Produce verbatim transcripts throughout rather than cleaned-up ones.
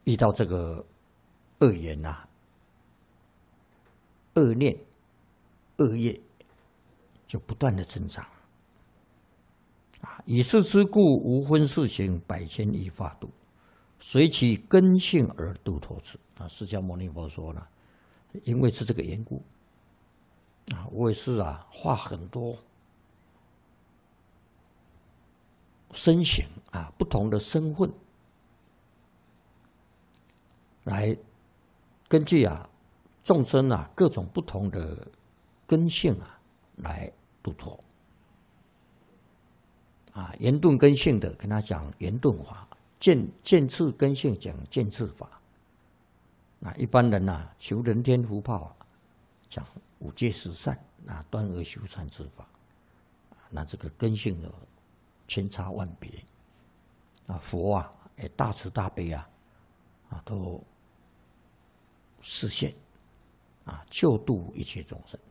遇到这个恶缘呐、啊、恶念、恶业，就不断的增长。啊，以是之故，无分世行，百千亿法度，随其根性而度脱之。啊，释迦牟尼佛说了，因为是这个缘故，啊，我也是啊，画很多身形啊，不同的身份，来根据啊众生啊各种不同的根性啊来度脱。啊，圆顿根性的跟他讲圆顿法，渐渐次根性讲渐次法。那一般人呐、啊，求人天福报啊，讲五戒十善啊，断恶修善之法。那这个根性的千差万别啊，佛啊，也大慈大悲啊，啊，都示现啊，救度一切众生。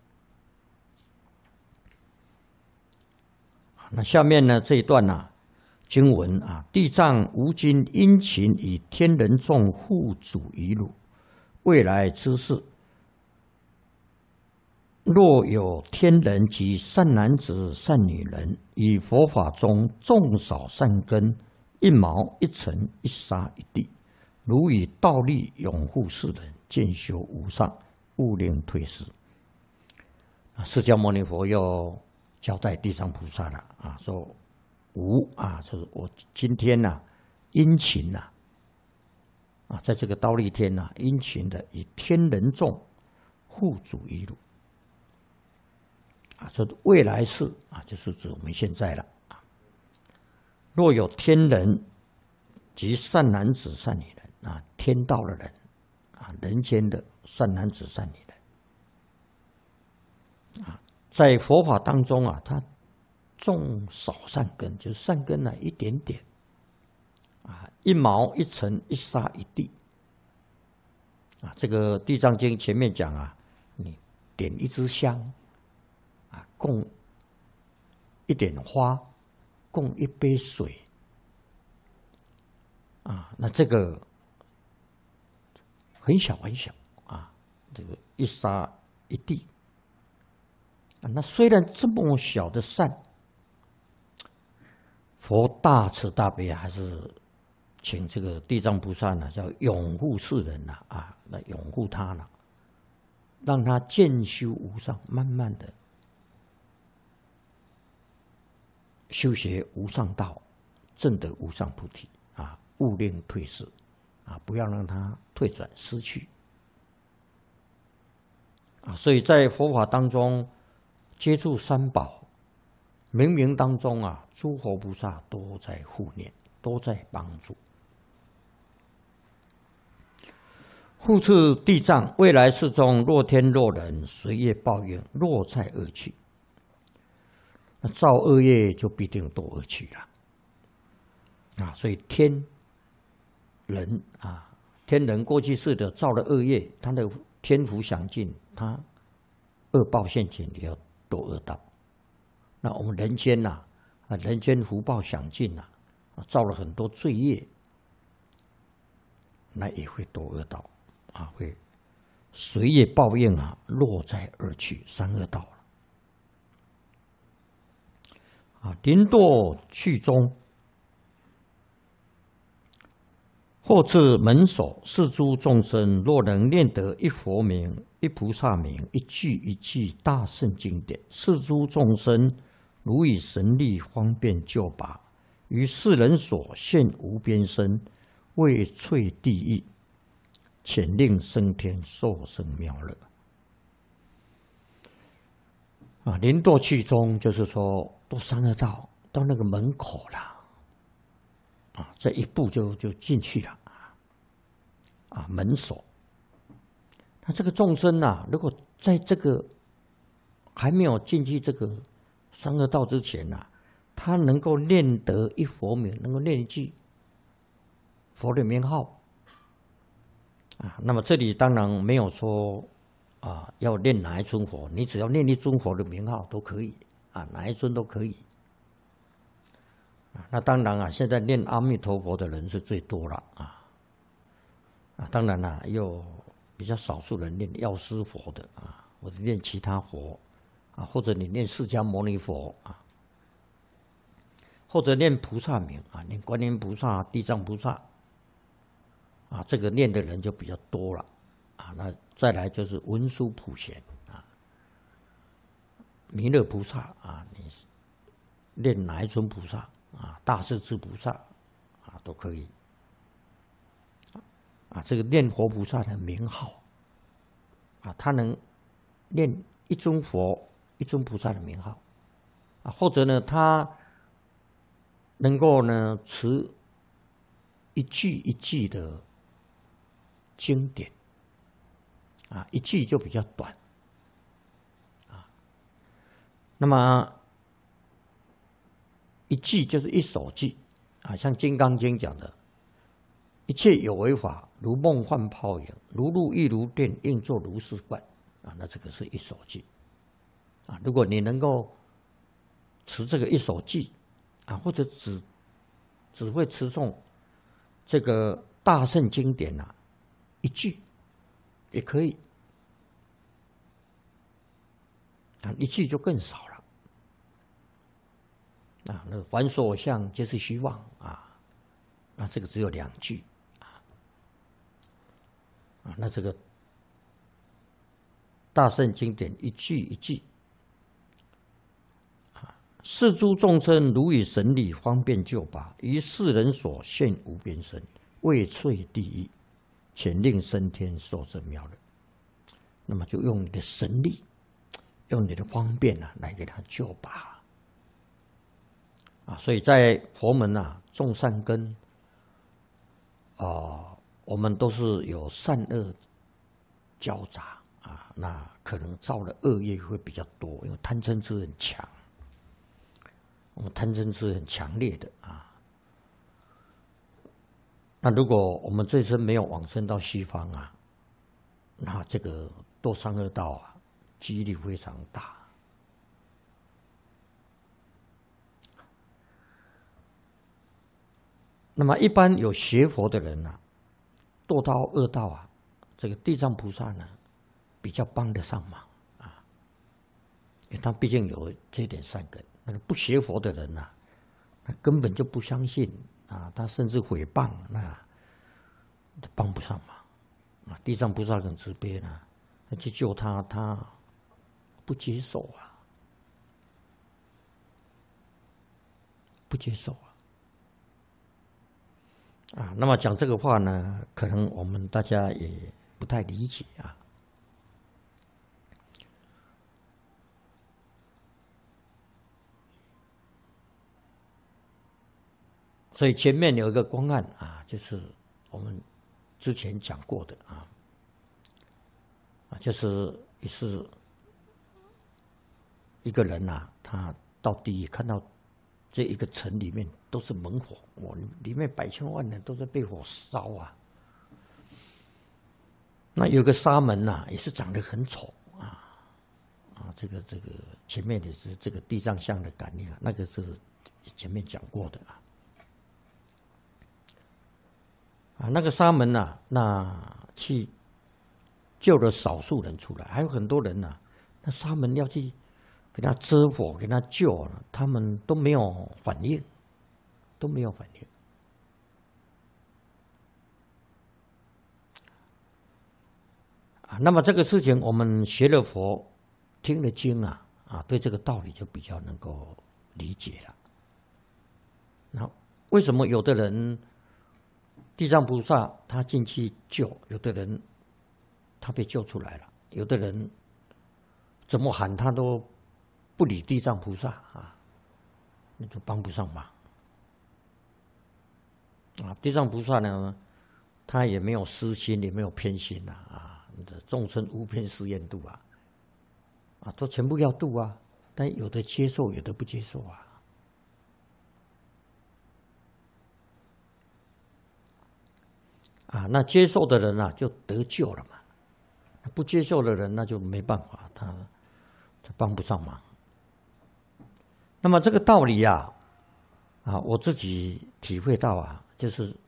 那下面呢这一段呢、啊，经文啊，地藏无今殷勤以天人众护主于汝，未来之事，若有天人及善男子、善女人，以佛法中种少善根，一毛一尘一沙一地，如以道力拥护世人，渐修无上，勿令退失。释迦牟尼佛又交代地藏菩萨了啊，说无啊，就是我今天呐、啊，殷勤呐，啊，在这个忉利天呐、啊，殷勤的以天人众护主于汝啊，说未来世啊，就是指我们现在了啊。若有天人及善男子、善女人啊，天道的人啊，人间的善男子、善女人啊。在佛法当中啊，他种少善根，就是善根呢一点点，啊，一毛一尘一沙一地，啊，这个《地藏经》前面讲啊，你点一支香，啊，供一点花，供一杯水，啊，那这个很小很小啊，这个一沙一地。那虽然这么小的善，佛大慈大悲还是请这个地藏菩萨呢，叫拥护世人呐啊，来拥护他了，让他渐修无上，慢慢的修学无上道，证得无上菩提啊，勿令退失啊，不要让他退转失去啊。所以在佛法当中，接触三宝，冥冥当中啊，诸佛菩萨都在护念，都在帮助。复次地藏，未来世中，若天若人，随业报应，落在恶趣。那造恶业就必定堕恶趣了啊！所以天人啊，天人过去世的造了恶业，他的天福享尽，他恶报现前也要堕恶道。那我们人间呐、啊，人间福报享尽呐、啊，造了很多罪业，那也会堕恶道啊，会随业报应啊，落在恶趣三恶道了啊，临堕趣中。或次门首，是诸众生若能念得一佛名、一菩萨名、一句一句大圣经典，是诸众生如以神力方便救拔，于世人所现无边身，为摧地狱，潜令升天，受生妙乐。啊，临堕趣中，就是说都三恶道，到那个门口了。啊，这一步就就进去了啊！门首，那这个众生啊，如果在这个还没有进去这个三恶道之前啊，他能够念得一佛名，能够念一句佛的名号啊，那么这里当然没有说啊要念哪一尊佛，你只要念一尊佛的名号都可以啊，哪一尊都可以。那当然啊，现在念阿弥陀佛的人是最多了啊。 啊，当然啦，有比较少数人念药师佛的啊，或者念其他佛啊，或者你念释迦牟尼佛啊，或者念菩萨名啊，念观音菩萨、地藏菩萨啊，这个念的人就比较多了啊。那再来就是文殊普贤啊，弥勒菩萨啊，你念哪一尊菩萨啊，大势至菩萨啊都可以。啊，这个念活菩萨的名号，啊，他能念一尊佛、一尊菩萨的名号，啊，或者呢，他能够呢持一句一句的经典，啊，一句就比较短，啊，那么一句就是一首句，啊，像《金刚经》讲的。一切有为法，如梦幻泡影，如露亦如电，应作如是观。啊，那这个是一首偈。啊，如果你能够持这个一首偈，啊，或者只只会持诵这个大乘经典啊，一句也可以。啊，一句就更少了。啊，那凡所相，皆是虚妄啊。那这个只有两句。啊，那这个大乘经典一句一句，啊，是诸众生如以神力方便救拔，于世人所现无边身，为摧地狱，潜令升天，受正妙乐。那么就用你的神力，用你的方便啊，来给他救拔。啊，所以在佛门啊，种善根，啊。我们都是有善恶交杂啊，那可能造的恶业会比较多，因为贪嗔痴很强，我们贪嗔痴很强烈的啊。那如果我们这一生没有往生到西方啊，那这个堕三恶道啊，几率非常大。那么一般有学佛的人啊，堕到恶道啊，这个地藏菩萨呢，比较帮得上忙啊，因为他毕竟有这点善根。那个不学佛的人呐、啊，他根本就不相信啊，他甚至诽谤，那帮不上忙啊。地藏菩萨很慈悲呢，他去救他，他不接受啊，不接受啊。啊，那么讲这个话呢，可能我们大家也不太理解啊。所以前面有一个公案啊，就是我们之前讲过的啊，啊，就是也是一个人呐、啊，他到地狱看到这一个城里面都是猛火，哇，里面百千万人都在被火烧啊。那有个沙门呐、啊，也是长得很丑啊，啊，这个这个前面的是这个地藏像的感应啊，那个是前面讲过的啊。啊，那个沙门呐、啊，那去救了少数人出来，还有很多人呐、啊，那沙门要去给他遮火，给他救了，他们都没有反应，都没有反应。啊，那么这个事情，我们学了佛，听了经啊，啊，对这个道理就比较能够理解了。那为什么有的人地藏菩萨他进去救，有的人他被救出来了，有的人怎么喊他都不理地藏菩萨啊，那就帮不上忙啊。地藏菩萨呢，他也没有私心，也没有偏心呐啊，你的众生无边誓愿度啊，啊，都全部要度啊，但有的接受，有的不接受啊。啊，那接受的人啊就得救了嘛，不接受的人那就没办法，他他帮不上忙。那么这个道理呀、啊，啊，我自己体会到啊，就是